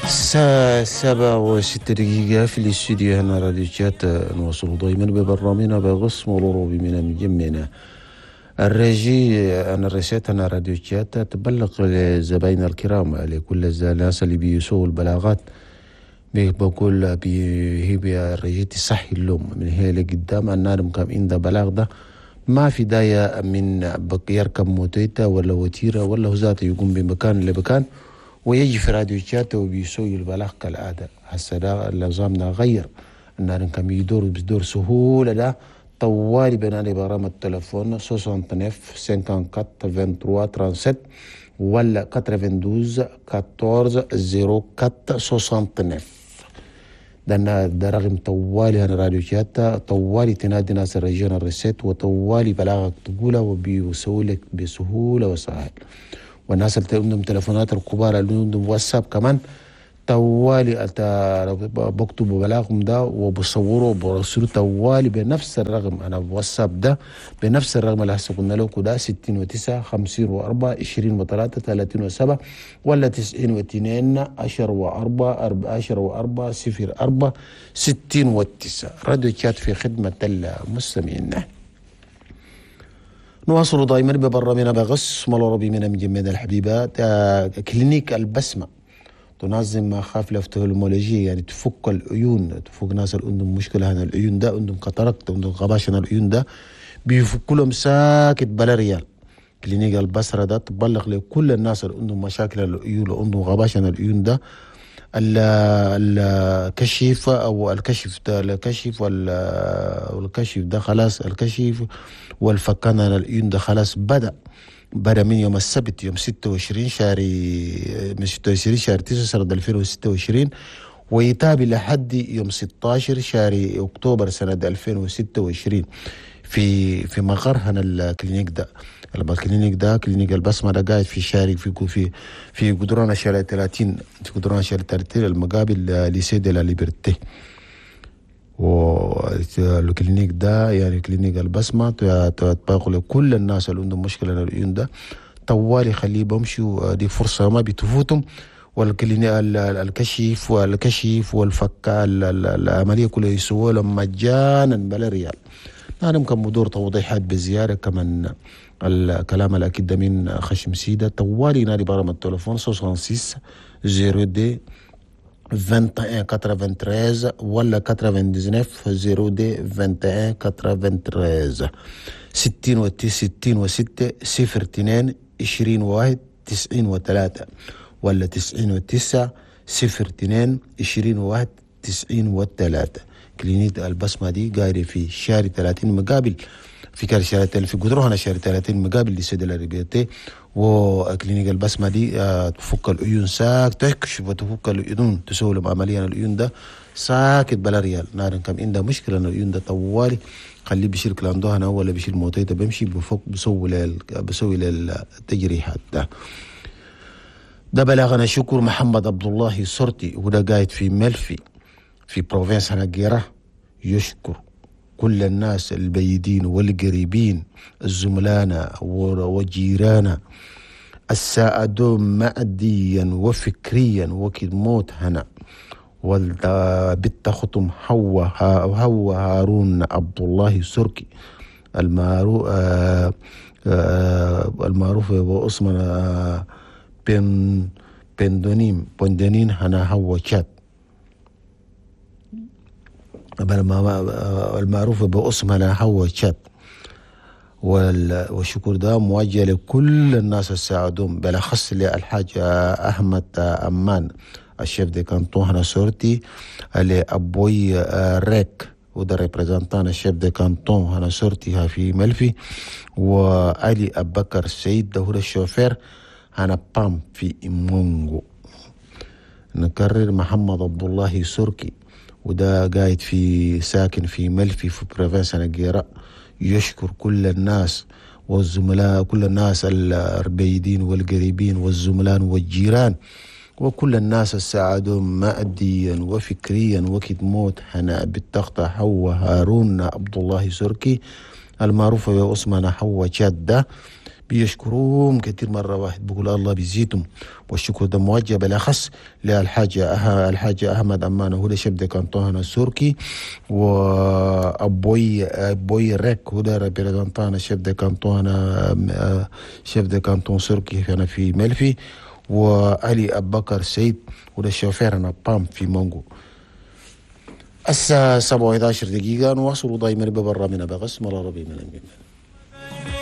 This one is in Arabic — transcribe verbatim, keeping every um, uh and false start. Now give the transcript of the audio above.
الساعة سبعة وست دقيقة في الاستوديو هنا راديو شات. نواصل دائما ببرنامجنا بغص مرور بمنا مجمنا الرجي. أنا رسيت أنا راديو شات تبلغ لزباين الكرام لكل الناس اللي بيسووا البلاغات بقول هي بالرجي تصحي اللوم من هي لقدام النار كم إن ده بلاغ ده ما في داية من يركب موتيتا ولا وتيرة ولا هو ذاته يقوم بمكان لمكان ويجي في راديو شات وبيسوي البلاغ كالعادة. هسه ده النظام ده غير النار كم يدور بدور سهولة ده طوالي بنالي برامج التلفون ستة وستين خمسة وأربعين ثلاثة وثلاثين ثلاثة وثمانين ولا اثنين واحد أربعة صفر أربعة ستة وستين. ده ده رقم طوالي هنا راديو شات طوالي تنادي ناس الرجال الرسيت وطوالي بلاغك تقولها وبيسوي لك بسهولة وسهل. والناس اللي عندهم تلفونات الكبار اللي عندهم واتساب كمان طوالي بكتبوا بلاغهم ده وبصوروا وبرسلوا طوالي بنفس الرقم. انا بواتساب ده بنفس الرقم اللي هسه قلنا لكم ده ستين وتسعة خمسين وأربعة عشرين وثلاثة ثلاثين وسبعة ولا تسعين واثنين عشرة وأربعة عشرة وأربعة صفر أربعة ستين وتسعة. راديو شات في خدمة المستمعين. نواصل دائما ببرنامجنا بغص ملوربي من مجمد الحبيبات. كلينيك البسمة تنظم حفلة افتالمولوجية يعني تفك العيون، تفك ناس اللي عندهم مشكلة هنا العيون ده عندهم كاتاراكت عندهم غباش هنا العيون ده بيفك لهم ساكت بلا ريال. كلينيك البصرة ده تبلغ لكل الناس اللي عندهم مشاكل العيون وعندهم غباش هنا العيون ده. الكشف او الكشف ده الكشف والكشف ده خلاص الكشف والفكان العيون ده خلاص بدا بدا من يوم السبت يوم ستة وعشرين شهر من ستة وعشرين شهر تسعة سنة ألفين وستة وعشرين ويتابع لحد يوم ستة عشر شهر اكتوبر سنة ألفين وستة وعشرين في في مقر هنا الكلينيك ده. الكلينيك ده كلينيك البسمة ده قاعد في شارع في في في قدران شارع ثلاثين في قدران شارع ثلاثين المقابل ليسيه دي لا ليبرتي. والكلينيك ده يعني كلينيك البسمة تباقوا لكل الناس اللي عندهم مشكلة العيون ده طوالي خليه بمشوا. دي فرصة ما بتفوتهم. والكلينيك الكشف والكشف والفكة العملية كلها يسووا لهم مجانا بلا ريال. أنا ممكن مدور توضيحات بزيادة كمان الكلام الأكيد ده من خشم سيدة طوالي نادي برام التلفون ستة ستة صفر دي واحد واحد تمنتاشر ولا تسعة وتسعين صفر دي واحد واحد تمنتاشر ستين وستين وستة صفر اثنين عشرين واحد تسعين وثلاثة ولا تسعين وتسعة صفر اثنين عشرين واحد تسعين وثلاثة. كلينيك البسمة دي قاعدة في شارع ثلاثين مقابل في كار شارع في قدروها شارع ثلاثين مقابل لسيد الربيتي. وكلينيك البسمة دي آه تفك العيون ساك تكشف وتفك العيون تسوي لهم عملية العيون ده ساكت بلا ريال. نارن كم عنده مشكلة العيون ده طوالي خليه بيشيل كلاندو هنا ولا بيشيل موتيته بيمشي بفك بسوي لل بسوي للتجريحات ده. ده بلاغنا شكر محمد عبد الله صرتي وده قاعد في ملفي في بروفنس هنجيرة. يشكر كل الناس البعيدين والقريبين الزملانا وجيرانا الساعدون ماديا وفكريا وكد موت هنا والبت ختم هو هو هارون عبد الله سركي المعروف آه آه المعروف باسمنا بن بندونيم بندونين هنا هو شات المعروف باسمنا هو شات. والشكر ده موجه لكل الناس الساعدون بالاخص للحاج احمد امان الشيف دي كانتون هنا سورتي لابوي ريك وده ريبريزنتان الشيف دي كانتون هنا سورتي في ملفي. وعلي ابو بكر السيد ده هو الشوفير هنا بام في مونغو. نكرر محمد عبد الله سركي وده قاعد في ساكن في ملفي في بروفنس نجيرة. يشكر كل الناس والزملاء كل الناس البعيدين والقريبين والزملاء والجيران وكل الناس الساعدون ماديا وفكريا وكد موت هنا بالتخطى حوا هارون عبد الله سركي المعروفة باسمنا حوا شادة بيشكروهم كتير مرة واحد، بقول الله بيزيدهم. والشكر ده موجه بالأخص للحاجة أه الحاجة أحمد أمانة، هو ده شيف دي كانتون السوركي، وأبوي أبوي ريك هو ده ريبريزنتان شيف دي كانتون شيف دي كانتون سوركي هنا في ملفي، وعلي أبو بكر سيد وده شوفيرنا بام في مونغو. الساعة سبعة وحداشر دقيقة، نواصل دائما ببرامجنا بقسم الله ربي من المين.